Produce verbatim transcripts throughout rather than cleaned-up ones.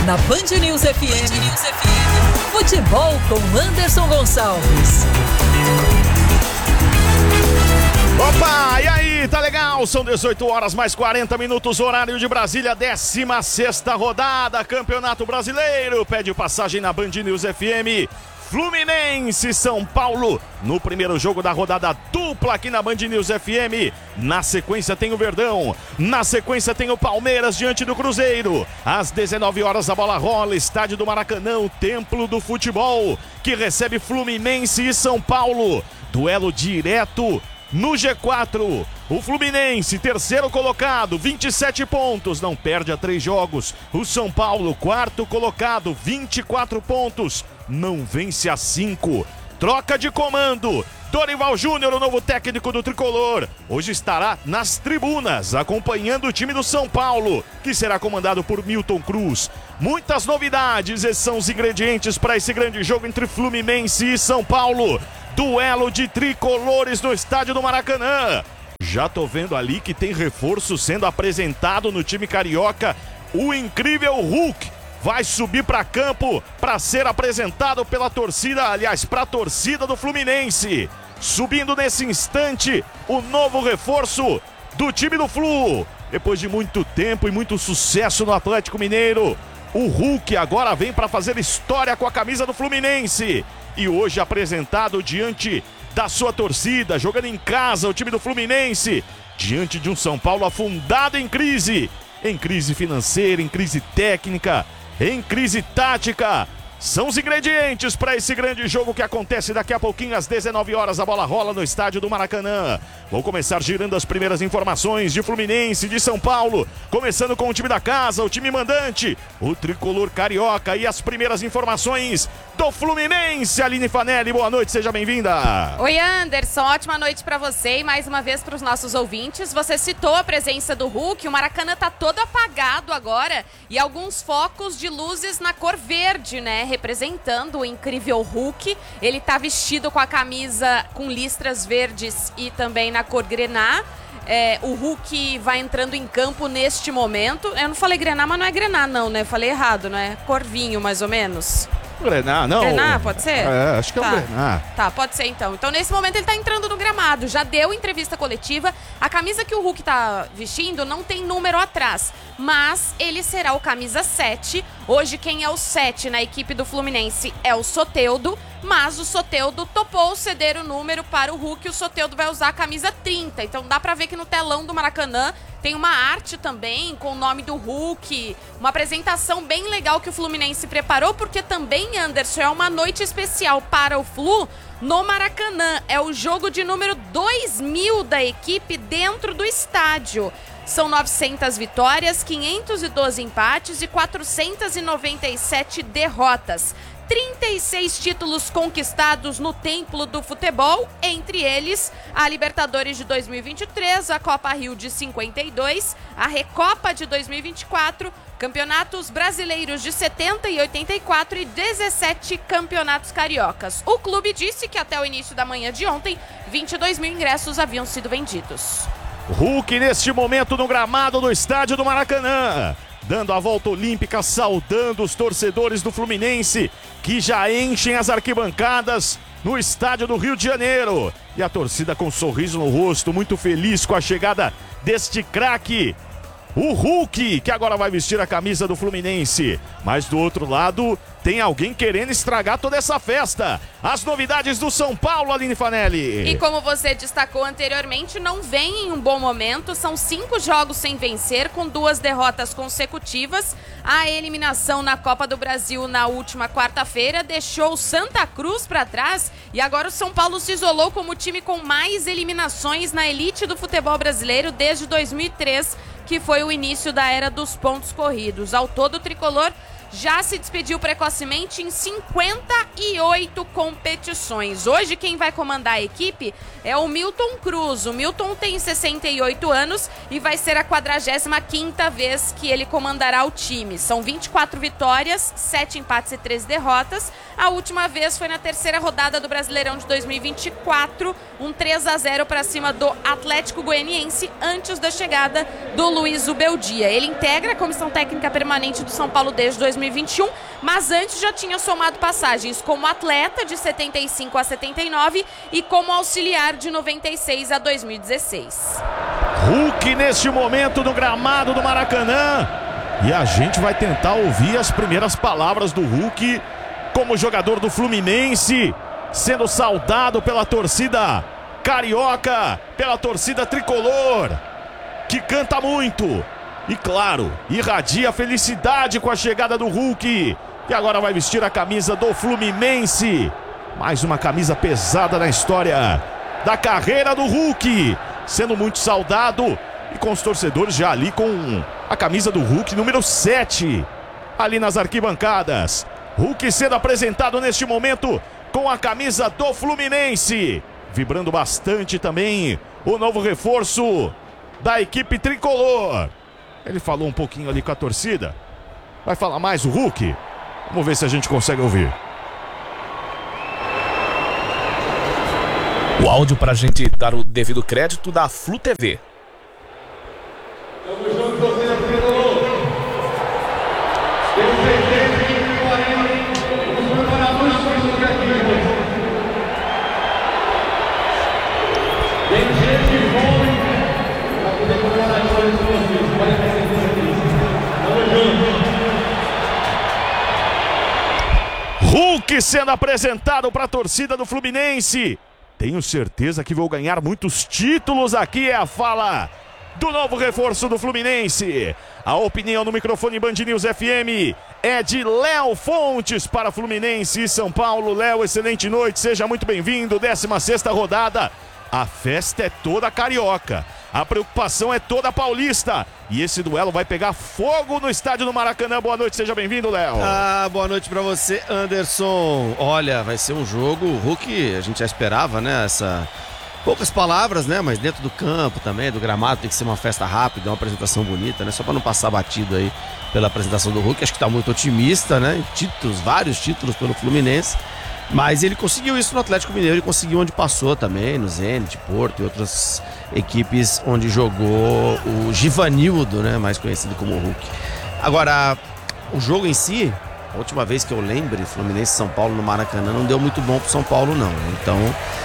Na Band News F M, Band News F M. Futebol com Anderson Gonçalves. Opa, e aí, tá legal? São dezoito horas mais quarenta minutos, horário de Brasília, décima sexta rodada, Campeonato Brasileiro. Pede passagem na Band News F M. Fluminense, São Paulo, no primeiro jogo da rodada dupla aqui na Band News F M. Na sequência tem o Verdão, na sequência tem o Palmeiras diante do Cruzeiro. Às dezenove horas a bola rola, estádio do Maracanã, o templo do futebol, que recebe Fluminense e São Paulo. Duelo direto no G quatro. O Fluminense, terceiro colocado, vinte e sete pontos, não perde a três jogos. O São Paulo, quarto colocado, vinte e quatro pontos, não vence a cinco. Troca de comando. Dorival Júnior, o novo técnico do Tricolor, hoje estará nas tribunas, acompanhando o time do São Paulo, que será comandado por Milton Cruz. Muitas novidades, esses são os ingredientes para esse grande jogo entre Fluminense e São Paulo. Duelo de tricolores no estádio do Maracanã. Já tô vendo ali que tem reforço sendo apresentado no time carioca. O incrível Hulk vai subir para campo para ser apresentado pela torcida, aliás, para a torcida do Fluminense. Subindo nesse instante o novo reforço do time do Flu. Depois de muito tempo e muito sucesso no Atlético Mineiro, o Hulk agora vem para fazer história com a camisa do Fluminense. E hoje apresentado diante da sua torcida, jogando em casa o time do Fluminense, diante de um São Paulo afundado em crise, em crise financeira, em crise técnica, em crise tática. São os ingredientes para esse grande jogo que acontece daqui a pouquinho às dezenove horas. A bola rola no estádio do Maracanã. Vou começar girando as primeiras informações de Fluminense, de São Paulo, começando com o time da casa, o time mandante, o tricolor carioca, e as primeiras informações do Fluminense. Aline Fanelli, boa noite, seja bem-vinda. Oi, Anderson, ótima noite para você e mais uma vez para os nossos ouvintes. Você citou a presença do Hulk, o Maracanã tá todo apagado agora e alguns focos de luzes na cor verde, né, representando o incrível Hulk. Ele tá vestido com a camisa com listras verdes e também na cor grená. É, o Hulk vai entrando em campo neste momento. Eu não falei grená, mas não é grená não, né? Eu falei errado, não é? Corvinho, mais ou menos. Grená, não. Grená, pode ser? É, acho que tá. é o Grená. Tá, pode ser então. Então, nesse momento, ele tá entrando no gramado. Já deu entrevista coletiva. A camisa que o Hulk tá vestindo não tem número atrás, mas ele será o camisa sete. Hoje, quem é o sete na equipe do Fluminense é o Soteldo, mas o Soteldo topou ceder o número para o Hulk. O Soteldo vai usar a camisa trinta. Então, dá pra ver que no telão do Maracanã tem uma arte também com o nome do Hulk, uma apresentação bem legal que o Fluminense preparou, porque também, Anderson, é uma noite especial para o Flu no Maracanã. É o jogo de número dois mil da equipe dentro do estádio. São novecentas vitórias, quinhentos e doze empates e quatrocentas e noventa e sete derrotas. trinta e seis títulos conquistados no templo do futebol, entre eles a Libertadores de dois mil e vinte e três, a Copa Rio de cinquenta e dois, a Recopa de dois mil e vinte e quatro, campeonatos brasileiros de setenta e oitenta e quatro e dezessete campeonatos cariocas. O clube disse que até o início da manhã de ontem, vinte e dois mil ingressos haviam sido vendidos. Hulk neste momento no gramado do estádio do Maracanã, dando a volta olímpica, saudando os torcedores do Fluminense, que já enchem as arquibancadas no estádio do Rio de Janeiro. E a torcida com um sorriso no rosto, muito feliz com a chegada deste craque, o Hulk, que agora vai vestir a camisa do Fluminense. Mas do outro lado, tem alguém querendo estragar toda essa festa. As novidades do São Paulo, Aline Fanelli. E como você destacou anteriormente, não vem em um bom momento. São cinco jogos sem vencer, com duas derrotas consecutivas. A eliminação na Copa do Brasil na última quarta-feira deixou o Santa Cruz para trás. E agora o São Paulo se isolou como o time com mais eliminações na elite do futebol brasileiro desde dois mil e três, que foi o início da era dos pontos corridos. Ao todo, o tricolor já se despediu precocemente em cinquenta e oito competições. Hoje quem vai comandar a equipe é o Milton Cruz. O Milton tem sessenta e oito anos e vai ser a quadragésima quinta vez que ele comandará o time. São vinte e quatro vitórias, sete empates e três derrotas. A última vez foi na terceira rodada do Brasileirão de dois mil e vinte e quatro, um três a zero para cima do Atlético Goianiense, antes da chegada do Luiz Ubeldia. Ele integra a comissão técnica permanente do São Paulo desde dois mil mil e vinte e um, mas antes já tinha somado passagens como atleta de setenta e cinco a setenta e nove e como auxiliar de noventa e seis a dois mil e dezesseis. Hulk neste momento no gramado do Maracanã. E a gente vai tentar ouvir as primeiras palavras do Hulk como jogador do Fluminense, sendo saudado pela torcida carioca, pela torcida tricolor, que canta muito. E claro, irradia felicidade com a chegada do Hulk, que agora vai vestir a camisa do Fluminense. Mais uma camisa pesada na história da carreira do Hulk, sendo muito saudado e com os torcedores já ali com a camisa do Hulk número sete, ali nas arquibancadas. Hulk sendo apresentado neste momento com a camisa do Fluminense, vibrando bastante também o novo reforço da equipe tricolor. Ele falou um pouquinho ali com a torcida. Vai falar mais o Hulk? Vamos ver se a gente consegue ouvir. O áudio para a gente dar o devido crédito da Flu T V. Estamos juntos, torcida tricolor. Tenho certeza que os preparadores são educativos. Tem gente de fome para poder comemorar as coisas com vocês. Pode ter certeza disso. Tamo junto. Hulk sendo apresentado para a torcida do Fluminense. Tenho certeza que vou ganhar muitos títulos aqui, é a fala do novo reforço do Fluminense. A opinião no microfone Band News F M é de Léo Fontes para Fluminense e São Paulo. Léo, excelente noite, seja muito bem-vindo. décima sexta rodada. A festa é toda carioca, a preocupação é toda paulista. E esse duelo vai pegar fogo no estádio do Maracanã. Boa noite, seja bem-vindo, Léo. Ah, boa noite pra você, Anderson. Olha, vai ser um jogo, o Hulk, a gente já esperava, né, essa... Poucas palavras, né, mas dentro do campo também, do gramado, tem que ser uma festa rápida, uma apresentação bonita, né, só pra não passar batido aí pela apresentação do Hulk. Acho que tá muito otimista, né, títulos, vários títulos pelo Fluminense. Mas ele conseguiu isso no Atlético Mineiro, ele conseguiu onde passou também, no Zenit, Porto e outras equipes onde jogou o Givanildo, né, mais conhecido como Hulk. Agora, o jogo em si, a última vez que eu lembre, Fluminense e São Paulo no Maracanã, não deu muito bom pro São Paulo não, né? Então,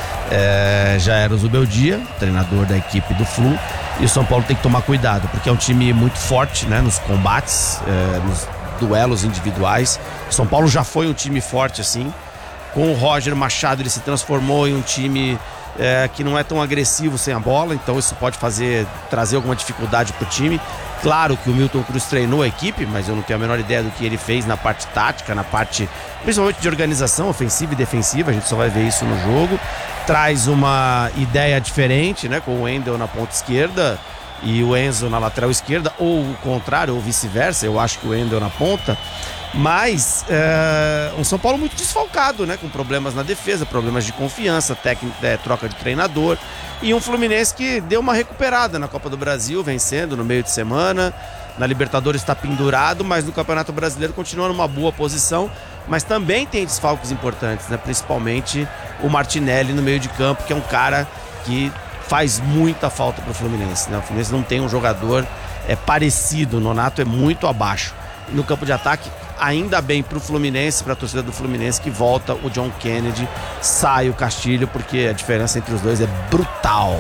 é, já era o Zubeldia, treinador da equipe do Flu, e o São Paulo tem que tomar cuidado, porque é um time muito forte, né, nos combates, é, nos duelos individuais. O São Paulo já foi um time forte assim. Com o Roger Machado ele se transformou em um time é, que não é tão agressivo sem a bola, então isso pode fazer, trazer alguma dificuldade para o time. Claro que o Milton Cruz treinou a equipe, mas eu não tenho a menor ideia do que ele fez na parte tática, na parte principalmente de organização ofensiva e defensiva, a gente só vai ver isso no jogo. Traz uma ideia diferente, né, com o Wendel na ponta esquerda e o Enzo na lateral esquerda, ou o contrário, ou vice-versa, eu acho que o Wendel na ponta. Mas é, um São Paulo muito desfalcado, né? Com problemas na defesa, problemas de confiança, técnica, é, troca de treinador. E um Fluminense que deu uma recuperada na Copa do Brasil, vencendo no meio de semana. Na Libertadores está pendurado, mas no Campeonato Brasileiro continua numa boa posição. Mas também tem desfalques importantes, né? Principalmente o Martinelli no meio de campo, que é um cara que faz muita falta para o Fluminense, né? O Fluminense não tem um jogador é, parecido, o Nonato é muito abaixo. No campo de ataque, ainda bem para o Fluminense, para a torcida do Fluminense, que volta o John Kennedy, sai o Castilho, porque a diferença entre os dois é brutal.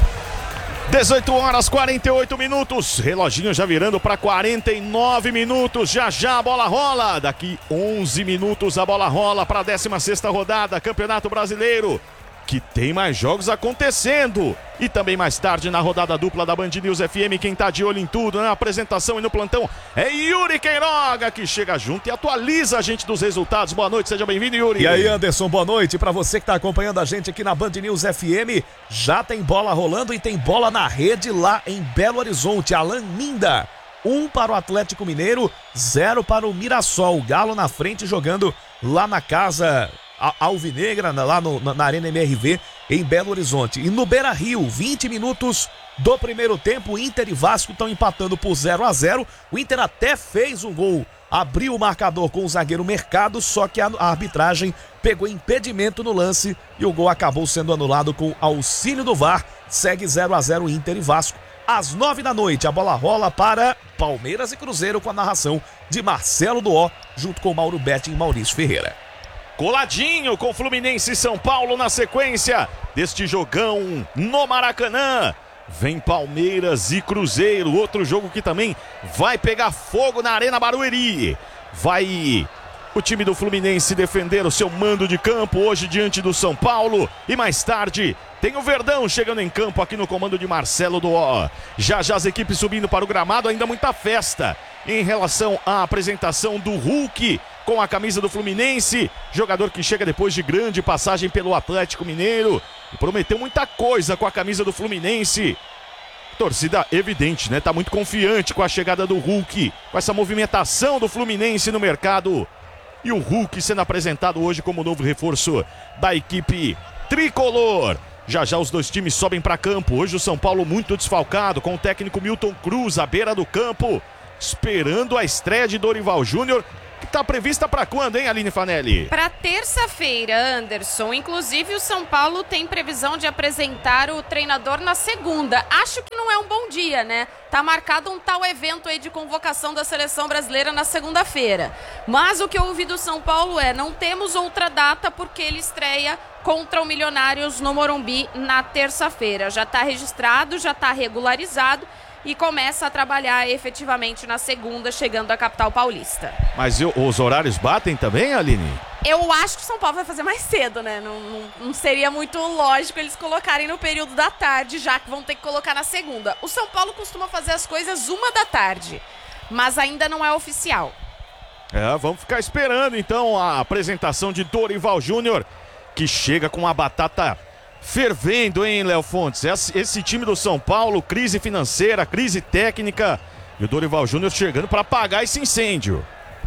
dezoito horas, quarenta e oito minutos, reloginho já virando para quarenta e nove minutos, já já a bola rola, daqui onze minutos a bola rola para a décima sexta rodada, Campeonato Brasileiro, que tem mais jogos acontecendo. E também mais tarde na rodada dupla da Band News F M, quem tá de olho em tudo, na apresentação e no plantão, é Yuri Queiroga, que chega junto e atualiza a gente dos resultados. Boa noite, seja bem-vindo, Yuri. E aí, Anderson, boa noite para você que tá acompanhando a gente aqui na Band News F M. Já tem bola rolando e tem bola na rede lá em Belo Horizonte. Alan Minda, um para o Atlético Mineiro, zero para o Mirassol. O Galo na frente jogando lá na casa alvinegra, lá no, na Arena M R V em Belo Horizonte. E no Beira-Rio, vinte minutos do primeiro tempo, Inter e Vasco estão empatando por zero a zero. O Inter até fez um gol, abriu o marcador com o zagueiro Mercado, só que a arbitragem pegou impedimento no lance e o gol acabou sendo anulado com auxílio do V A R. Segue zero a zero Inter e Vasco. Às nove da noite, a bola rola para Palmeiras e Cruzeiro com a narração de Marcelo Duó, junto com Mauro Betti e Maurício Ferreira. Coladinho com Fluminense e São Paulo na sequência deste jogão no Maracanã. Vem Palmeiras e Cruzeiro, outro jogo que também vai pegar fogo na Arena Barueri. Vai o time do Fluminense defender o seu mando de campo hoje diante do São Paulo. E mais tarde tem o Verdão chegando em campo aqui no comando de Marcelo Duó. Já já as equipes subindo para o gramado, ainda muita festa em relação à apresentação do Hulk com a camisa do Fluminense. Jogador que chega depois de grande passagem pelo Atlético Mineiro e prometeu muita coisa com a camisa do Fluminense. Torcida evidente, né? Tá muito confiante com a chegada do Hulk, com essa movimentação do Fluminense no mercado. E o Hulk sendo apresentado hoje como novo reforço da equipe tricolor. Já já os dois times sobem para campo. Hoje o São Paulo muito desfalcado, com o técnico Milton Cruz à beira do campo, esperando a estreia de Dorival Júnior, que está prevista para quando, hein, Aline Fanelli? Para terça-feira, Anderson. Inclusive, o São Paulo tem previsão de apresentar o treinador na segunda. Acho que não é um bom dia, né? Tá marcado um tal evento aí de convocação da seleção brasileira na segunda-feira. Mas o que eu ouvi do São Paulo é: não temos outra data porque ele estreia contra o Milionários no Morumbi na terça-feira. Já está registrado, já está regularizado e começa a trabalhar efetivamente na segunda, chegando à capital paulista. Mas eu, os horários batem também, Aline? Eu acho que o São Paulo vai fazer mais cedo, né? Não, não, não seria muito lógico eles colocarem no período da tarde, já que vão ter que colocar na segunda. O São Paulo costuma fazer as coisas uma da tarde, mas ainda não é oficial. É, vamos ficar esperando então a apresentação de Dorival Júnior, que chega com a batata fervendo, hein, Léo Fontes? Esse, esse time do São Paulo, crise financeira, crise técnica, e o Dorival Júnior chegando para apagar esse incêndio.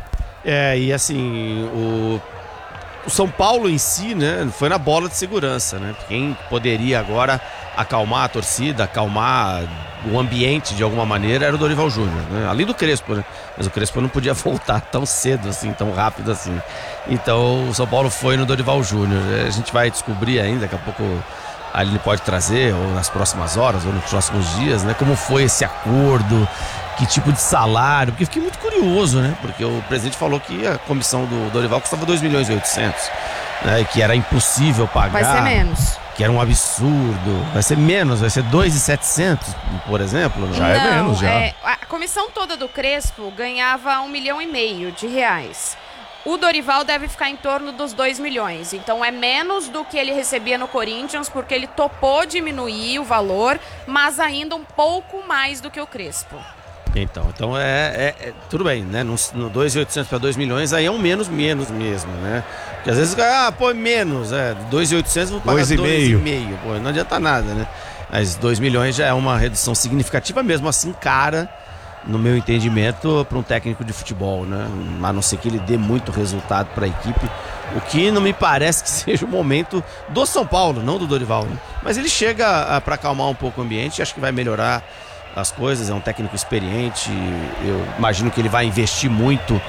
É, e assim, o, o São Paulo em si, né, foi na bola de segurança, né? Quem poderia agora acalmar a torcida, acalmar o ambiente de alguma maneira era o Dorival Júnior, né? Além do Crespo, né? Mas o Crespo não podia voltar tão cedo assim, tão rápido assim. Então o São Paulo foi no Dorival Júnior. A gente vai descobrir ainda, daqui a pouco a Aline pode trazer, ou nas próximas horas, ou nos próximos dias, né? Como foi esse acordo, que tipo de salário, porque eu fiquei muito curioso, né? Porque o presidente falou que a comissão do Dorival custava dois milhões e oitocentos, né? E que era impossível pagar. Vai ser menos. Que era um absurdo. Vai ser menos, vai ser dois mil e setecentos, por exemplo. Já Não, é menos, já. É, a comissão toda do Crespo ganhava um milhão e meio de reais. O Dorival deve ficar em torno dos dois milhões. Então é menos do que ele recebia no Corinthians, porque ele topou diminuir o valor, mas ainda um pouco mais do que o Crespo. Então, então é, é, é tudo bem, né? No, no dois mil e oitocentos para dois milhões, aí é um menos, menos mesmo, né? Porque às vezes, ah, pô, menos, é, dois mil e oitocentos vou pagar dois e meio, pô, não adianta nada, né? Mas dois milhões já é uma redução significativa mesmo, assim, cara, no meu entendimento, para um técnico de futebol, né? A não ser que ele dê muito resultado para a equipe, o que não me parece que seja o momento do São Paulo, não do Dorival, né? Mas ele chega para acalmar um pouco o ambiente, acho que vai melhorar as coisas, é um técnico experiente, eu imagino que ele vai investir muito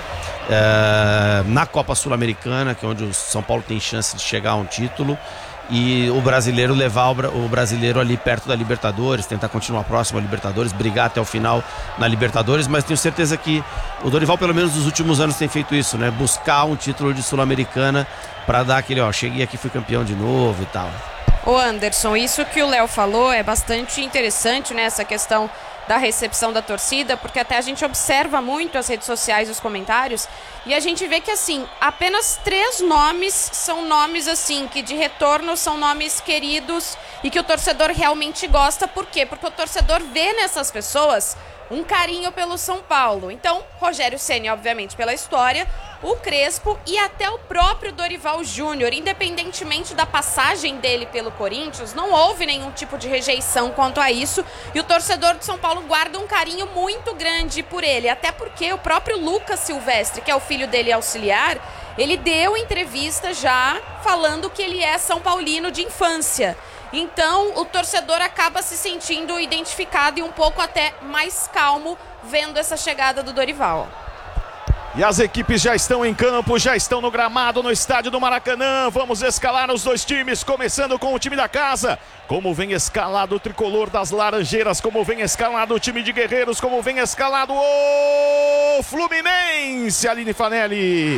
é, na Copa Sul-Americana, que é onde o São Paulo tem chance de chegar a um título, e o brasileiro levar o, o brasileiro ali perto da Libertadores, tentar continuar próximo à Libertadores, brigar até o final na Libertadores, mas tenho certeza que o Dorival, pelo menos nos últimos anos, tem feito isso, né? Buscar um título de Sul-Americana para dar aquele, ó, cheguei aqui, fui campeão de novo e tal. Ô Anderson, isso que o Léo falou é bastante interessante, né? Essa questão da recepção da torcida, porque até a gente observa muito as redes sociais e os comentários, e a gente vê que, assim, apenas três nomes são nomes, assim, que de retorno são nomes queridos e que o torcedor realmente gosta. Por quê? Porque o torcedor vê nessas pessoas um carinho pelo São Paulo. Então, Rogério Ceni, obviamente, pela história, o Crespo e até o próprio Dorival Júnior. Independentemente da passagem dele pelo Corinthians, não houve nenhum tipo de rejeição quanto a isso, e o torcedor de São Paulo guarda um carinho muito grande por ele, até porque o próprio Lucas Silvestre, que é o filho dele auxiliar, ele deu entrevista já falando que ele é São Paulino de infância. Então, o torcedor acaba se sentindo identificado e um pouco até mais calmo vendo essa chegada do Dorival. E as equipes já estão em campo, já estão no gramado, no estádio do Maracanã. Vamos escalar os dois times, começando com o time da casa. Como vem escalado o tricolor das Laranjeiras, como vem escalado o time de Guerreiros, como vem escalado o Fluminense, Aline Fanelli.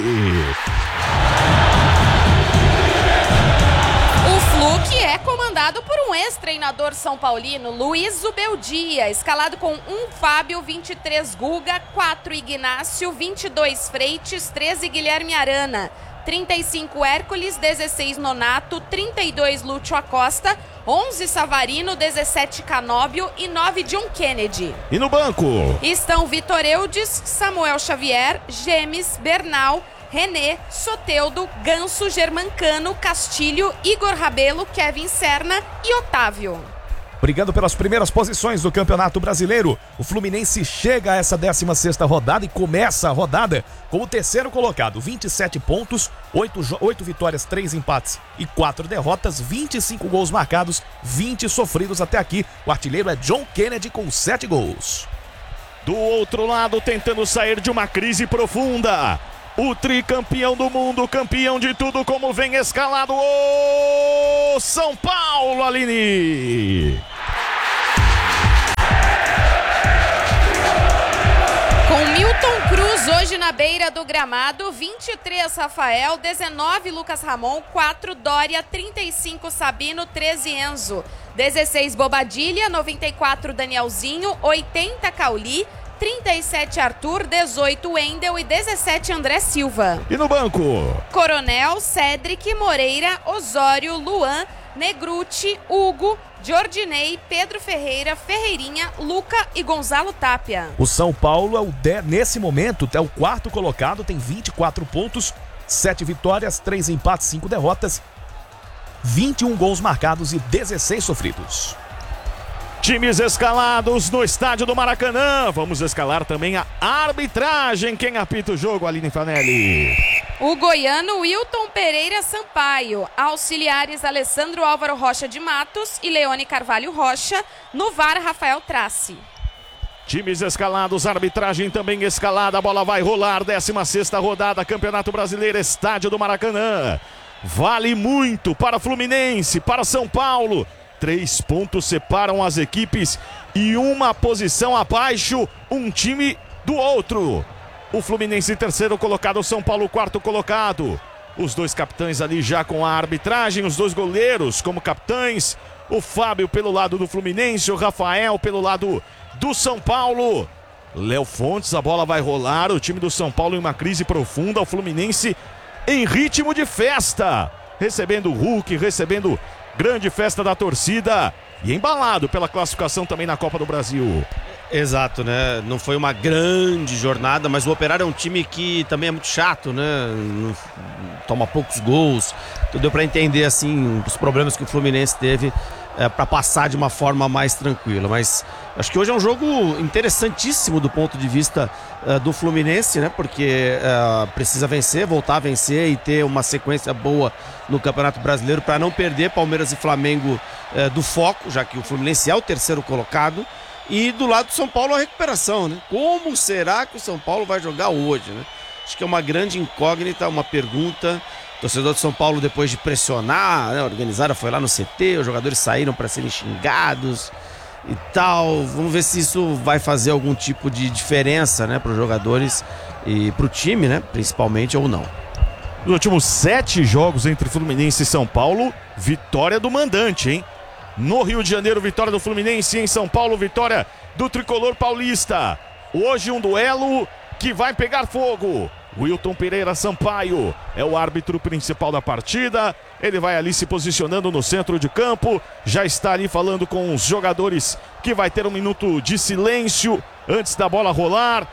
O Flu, que é comandado por um ex-treinador são paulino, Luiz Zubeldia, escalado com um Fábio, vinte e três Guga, quatro Ignácio, vinte e dois Freites, treze Guilherme Arana, trinta e cinco Hércules, dezesseis Nonato, trinta e dois Lúcio Acosta, onze Savarino, dezessete Canóbio e nove John Kennedy. E no banco? Estão Vitor Eudes, Samuel Xavier, Gemes, Bernal, René, Soteldo, Ganso, Germancano, Castilho, Igor Rabelo, Kevin Serna e Otávio. Brigando pelas primeiras posições do Campeonato Brasileiro, o Fluminense chega a essa décima sexta rodada e começa a rodada como terceiro colocado, vinte e sete pontos, oito, oito vitórias, três empates e quatro derrotas, vinte e cinco gols marcados, vinte sofridos até aqui. O artilheiro é John Kennedy com sete gols. Do outro lado, tentando sair de uma crise profunda, o tricampeão do mundo, campeão de tudo, como vem escalado o São Paulo, Aline. Com Milton Cruz hoje na beira do gramado, vinte e três Rafael, dezenove Lucas Ramon, quatro Dória, trinta e cinco Sabino, treze Enzo, dezesseis Bobadilha, noventa e quatro Danielzinho, oitenta Cauli, trinta e sete Arthur, dezoito Wendel e dezessete André Silva. E no banco? Coronel, Cedric, Moreira, Osório, Luan, Negruti, Hugo, Jordinei, Pedro Ferreira, Ferreirinha, Luca e Gonzalo Tapia. O São Paulo é o de, nesse momento é o quarto colocado, tem vinte e quatro pontos, sete vitórias, três empates, cinco derrotas, vinte e um gols marcados e dezesseis sofridos. Times escalados no estádio do Maracanã. Vamos escalar também a arbitragem. Quem apita o jogo, Aline Fanelli? O goiano Wilton Pereira Sampaio. Auxiliares Alessandro Álvaro Rocha de Matos e Leone Carvalho Rocha. No V A R, Rafael Trace. Times escalados, arbitragem também escalada. A bola vai rolar. décima sexta rodada, Campeonato Brasileiro, estádio do Maracanã. Vale muito para Fluminense, para São Paulo. Três pontos separam as equipes e uma posição abaixo, um time do outro. O Fluminense terceiro colocado, o São Paulo quarto colocado. Os dois capitães ali já com a arbitragem, os dois goleiros como capitães. O Fábio pelo lado do Fluminense, o Rafael pelo lado do São Paulo. Léo Fontes, a bola vai rolar, o time do São Paulo em uma crise profunda, o Fluminense em ritmo de festa. Recebendo o Hulk, recebendo grande festa da torcida e embalado pela classificação também na Copa do Brasil. Exato, né? Não foi uma grande jornada, mas o Operário é um time que também é muito chato, né? Não, toma poucos gols. Então deu para entender assim os problemas que o Fluminense teve é, para passar de uma forma mais tranquila. Mas acho que hoje é um jogo interessantíssimo do ponto de vista uh, do Fluminense, né? Porque uh, precisa vencer, voltar a vencer e ter uma sequência boa no Campeonato Brasileiro para não perder Palmeiras e Flamengo uh, do foco, já que o Fluminense é o terceiro colocado. E do lado do São Paulo a recuperação, né? Como será que o São Paulo vai jogar hoje, né? Acho que é uma grande incógnita, uma pergunta. O torcedor do São Paulo, depois de pressionar, né? A organizada foi lá no C T, os jogadores saíram para serem xingados e tal. Vamos ver se isso vai fazer algum tipo de diferença, né, para os jogadores e para o time, né, principalmente, ou não. Nos últimos sete jogos entre Fluminense e São Paulo, vitória do mandante, hein? No Rio de Janeiro, vitória do Fluminense. Em São Paulo, vitória do tricolor paulista. Hoje um duelo que vai pegar fogo. Wilton Pereira Sampaio é o árbitro principal da partida. Ele vai ali se posicionando no centro de campo. Já está ali falando com os jogadores que vai ter um minuto de silêncio antes da bola rolar.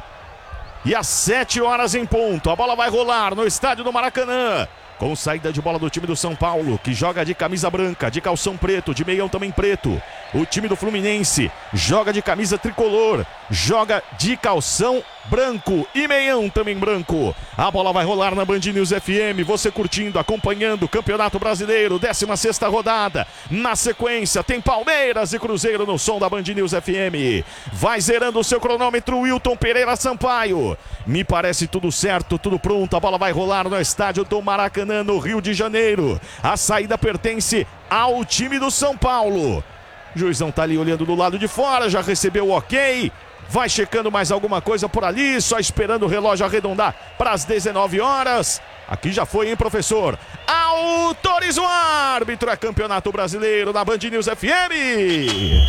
E às sete horas em ponto, a bola vai rolar no estádio do Maracanã. Com saída de bola do time do São Paulo, que joga de camisa branca, de calção preto, de meião também preto. O time do Fluminense joga de camisa tricolor, joga de calção branco e meião também branco. A bola vai rolar na Band News F M, você curtindo, acompanhando o Campeonato Brasileiro, décima sexta rodada. Na sequência tem Palmeiras e Cruzeiro no som da Band News F M. Vai zerando o seu cronômetro Wilton Pereira Sampaio. Me parece tudo certo, tudo pronto. A bola vai rolar no estádio do Maracanã, no Rio de Janeiro. A saída pertence ao time do São Paulo. O juizão tá ali olhando do lado de fora, já recebeu o ok. Vai checando mais alguma coisa por ali, só esperando o relógio arredondar para as dezenove horas. Aqui já foi, hein, professor? Autoriza o árbitro, é Campeonato Brasileiro na Band News F M.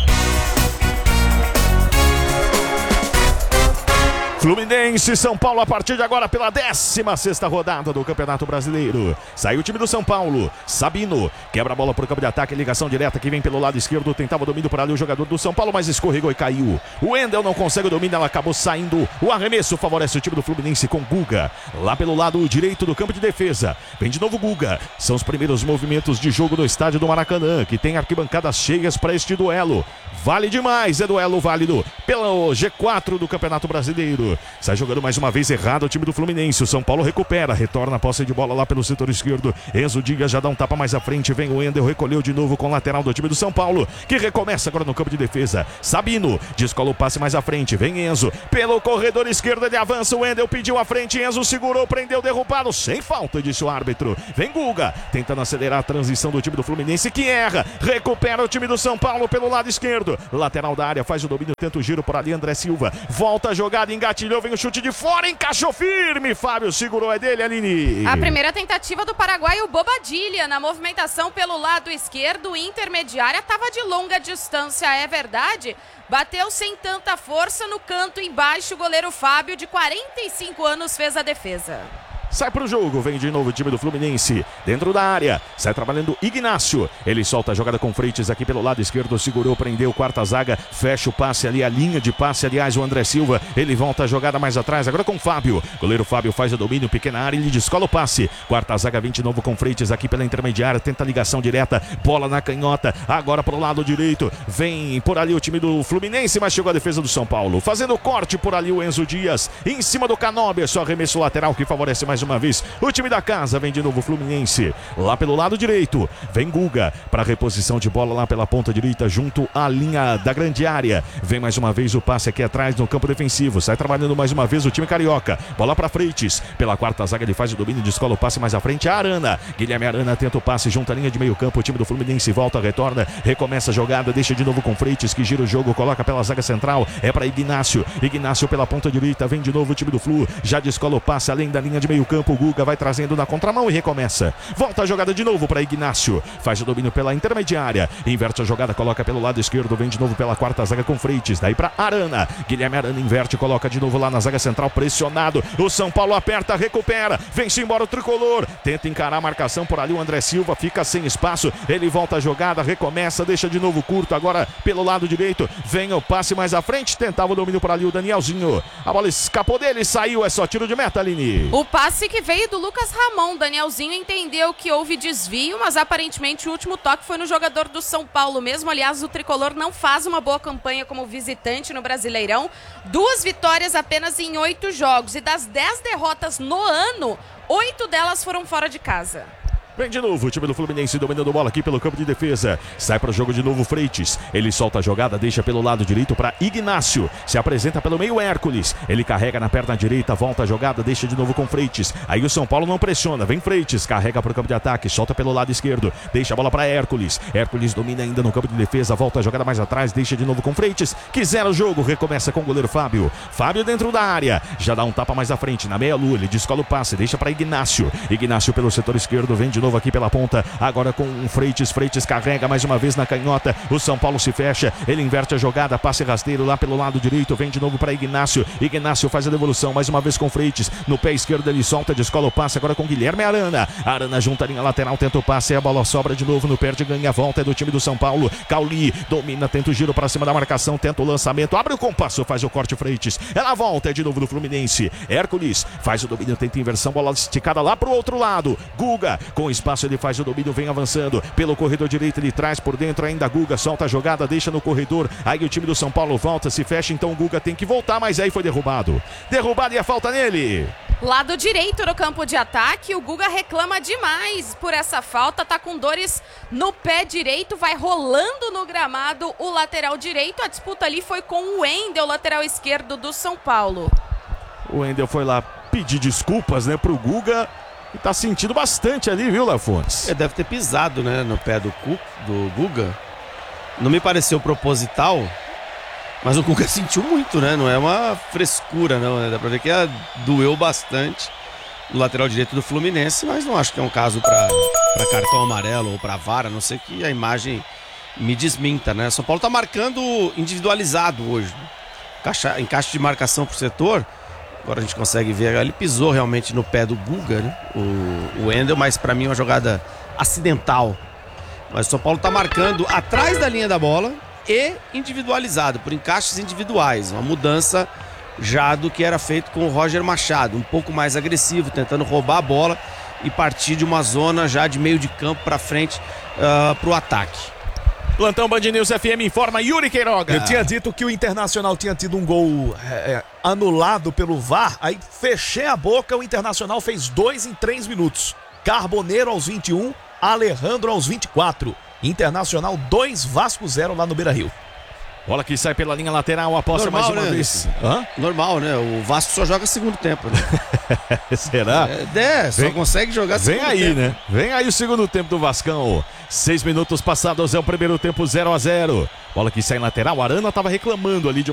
Fluminense e São Paulo a partir de agora pela décima sexta rodada do Campeonato Brasileiro. Saiu o time do São Paulo. Sabino quebra a bola para o campo de ataque. Ligação direta que vem pelo lado esquerdo. Tentava o domínio por ali o jogador do São Paulo, mas escorregou e caiu. O Wendel não consegue o domínio, ela acabou saindo. O arremesso favorece o time do Fluminense com Guga. Lá pelo lado direito do campo de defesa. Vem de novo Guga. São os primeiros movimentos de jogo no estádio do Maracanã, que tem arquibancadas cheias para este duelo. Vale demais, é duelo válido pelo G quatro do Campeonato Brasileiro. Sai jogando mais uma vez errado o time do Fluminense. O São Paulo recupera, retorna a posse de bola lá pelo setor esquerdo. Enzo Dias já dá um tapa mais à frente. Vem o Wendel, recolheu de novo com o lateral do time do São Paulo, que recomeça agora no campo de defesa. Sabino descola o passe mais à frente. Vem Enzo pelo corredor esquerdo, ele avança. O Wendel pediu à frente, Enzo segurou, prendeu, derrubado, sem falta, disse o árbitro. Vem Guga, tentando acelerar a transição do time do Fluminense, que erra. Recupera o time do São Paulo pelo lado esquerdo. Lateral da área, faz o domínio, tenta o giro por ali, André Silva. Volta a jogada, engatilhou, vem o chute de fora, encaixou firme. Fábio segurou, é dele, Aline. A primeira tentativa do paraguaio Bobadilha na movimentação pelo lado esquerdo, intermediária, estava de longa distância, é verdade. Bateu sem tanta força no canto embaixo, o goleiro Fábio, de quarenta e cinco anos, fez a defesa. Sai pro jogo, vem de novo o time do Fluminense, dentro da área, sai trabalhando Ignácio, ele solta a jogada com Freitas aqui pelo lado esquerdo, segurou, prendeu, quarta zaga, fecha o passe ali, a linha de passe, aliás, o André Silva, ele volta a jogada mais atrás, agora com Fábio, goleiro Fábio faz o domínio, pequena área, ele descola o passe, quarta zaga vem de novo com Freitas aqui pela intermediária, tenta a ligação direta, bola na canhota, agora pro lado direito, vem por ali o time do Fluminense, mas chegou a defesa do São Paulo, fazendo corte por ali o Enzo Dias, em cima do Canóbia, só arremesso lateral que favorece mais uma vez o time da casa. Vem de novo o Fluminense lá pelo lado direito, vem Guga para reposição de bola lá pela ponta direita junto à linha da grande área, vem mais uma vez o passe aqui atrás no campo defensivo, sai trabalhando mais uma vez o time carioca, bola para Freitas, pela quarta zaga ele faz o domínio, descola o passe mais à frente, a Arana, Guilherme Arana tenta o passe junto à linha de meio campo, o time do Fluminense volta, retorna, recomeça a jogada, deixa de novo com Freitas que gira o jogo, coloca pela zaga central, é para Ignácio, Ignácio pela ponta direita, vem de novo o time do Flu, já descola o passe além da linha de meio campo, Guga vai trazendo na contramão e recomeça. Volta a jogada de novo para Ignácio. Faz o domínio pela intermediária. Inverte a jogada, coloca pelo lado esquerdo. Vem de novo pela quarta zaga com Freitas. Daí para Arana. Guilherme Arana inverte, coloca de novo lá na zaga central. Pressionado. O São Paulo aperta, recupera. Vem-se embora o tricolor. Tenta encarar a marcação por ali. O André Silva fica sem espaço. Ele volta a jogada, recomeça, deixa de novo curto. Agora pelo lado direito. Vem o passe mais à frente. Tentava o domínio por ali o Danielzinho. A bola escapou dele, saiu. É só tiro de meta, Aline. O passe que veio do Lucas Ramon, Danielzinho entendeu que houve desvio, mas aparentemente o último toque foi no jogador do São Paulo mesmo. Aliás, o tricolor não faz uma boa campanha como visitante no Brasileirão. Duas vitórias apenas em oito jogos, e das dez derrotas no ano, oito delas foram fora de casa. Vem de novo o time do Fluminense dominando bola aqui pelo campo de defesa. Sai para o jogo de novo Freitas. Ele solta a jogada, deixa pelo lado direito para Ignácio. Se apresenta pelo meio Hércules. Ele carrega na perna direita, volta a jogada, deixa de novo com Freitas. Aí o São Paulo não pressiona. Vem Freitas, carrega para o campo de ataque, solta pelo lado esquerdo. Deixa a bola para Hércules. Hércules domina ainda no campo de defesa, volta a jogada mais atrás, deixa de novo com Freitas. Que zera o jogo, recomeça com o goleiro Fábio. Fábio dentro da área. Já dá um tapa mais à frente, na meia lua. Ele descola o passe, deixa para Ignácio. Ignácio pelo setor esquerdo, vem de novo aqui pela ponta, agora com o Freitas, Freitas carrega mais uma vez na canhota, o São Paulo se fecha, ele inverte a jogada, passe rasteiro lá pelo lado direito, vem de novo para Ignácio, Ignácio faz a devolução, mais uma vez com Freitas, no pé esquerdo ele solta, descola o passe, agora com Guilherme Arana, Arana junta a linha lateral, tenta o passe, a bola sobra de novo no perde, ganha a volta, é do time do São Paulo, Cauli domina, tenta o giro para cima da marcação, tenta o lançamento, abre o compasso, faz o corte Freitas, ela volta, é de novo do Fluminense, Hércules faz o domínio, tenta a inversão, bola esticada lá pro outro lado, Guga com espaço, ele faz o domínio, vem avançando pelo corredor direito, ele traz por dentro ainda Guga, solta a jogada, deixa no corredor, aí o time do São Paulo volta, se fecha, então o Guga tem que voltar, mas aí foi derrubado. Derrubado e a falta nele. Lado direito no campo de ataque, o Guga reclama demais por essa falta, tá com dores no pé direito, vai rolando no gramado o lateral direito, a disputa ali foi com o Wendel, lateral esquerdo do São Paulo. O Wendel foi lá pedir desculpas, né, pro Guga, e tá sentindo bastante ali, viu, Lafontes? Ele deve ter pisado, né, no pé do, Cu, do Guga, não me pareceu proposital, mas o Guga sentiu muito, né? Não é uma frescura, não. Né? Dá pra ver que é, doeu bastante no lateral direito do Fluminense, mas não acho que é um caso pra, pra cartão amarelo ou pra vara, a não ser que a imagem me desminta, né? São Paulo tá marcando individualizado hoje. Né? Caixa, encaixe de marcação pro setor. Agora a gente consegue ver, ele pisou realmente no pé do Guga, né? O, o Wendel, mas pra mim é uma jogada acidental. Mas o São Paulo tá marcando atrás da linha da bola e individualizado, por encaixes individuais, uma mudança já do que era feito com o Roger Machado, um pouco mais agressivo, tentando roubar a bola e partir de uma zona já de meio de campo para frente uh, para o ataque. Plantão Band News F M informa Yuri Queiroga. Eu tinha dito que o Internacional tinha tido um gol é, anulado pelo V A R, aí fechei a boca, o Internacional fez dois em três minutos. Carboneiro aos vinte e um, Alejandro aos vinte e quatro. Internacional dois, Vasco zero lá no Beira-Rio. Bola que sai pela linha lateral, aposta Normal, mais uma né, vez. Hã? Normal, né? O Vasco só joga segundo tempo, né? Será? É, é só Vem, consegue jogar Vem segundo aí, tempo. né? Vem aí o segundo tempo do Vascão. Seis minutos passados, é o primeiro tempo zero a zero. Bola que sai lateral, Arana tava reclamando ali de